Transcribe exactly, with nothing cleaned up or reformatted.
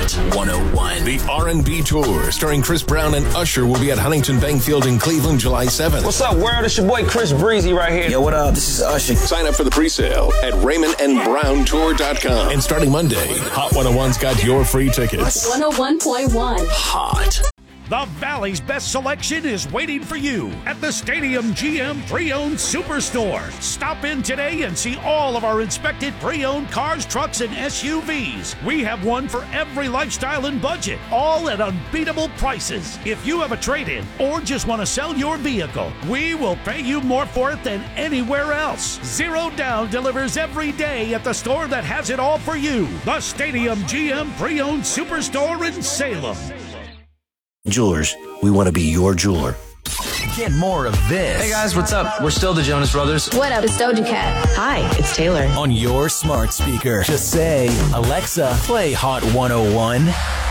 Hot one oh one. The R and B Tour, starring Chris Brown and Usher, will be at Huntington Bank Field in Cleveland, July seventh. What's up, world? It's your boy Chris Breezy right here. Yo, what up? This is Usher. Sign up for the pre-sale at Raymond and Brown Tour dot com. And starting Monday, Hot one oh one's got your free tickets. one oh one point one. Hot. The Valley's best selection is waiting for you at the Stadium G M Pre-Owned Superstore. Stop in today and see all of our inspected pre-owned cars, trucks, and S U Vs. We have one for every lifestyle and budget, all at unbeatable prices. If you have a trade-in or just want to sell your vehicle, we will pay you more for it than anywhere else. Zero Down delivers every day at the store that has it all for you. The Stadium G M Pre-Owned Superstore in Salem. Jewelers, we want to be your jeweler. Get more of this. Hey guys, what's up? We're still the Jonas Brothers. What up? It's Doja Cat. Hi, it's Taylor. On your smart speaker. Just say, Alexa, play Hot one oh one.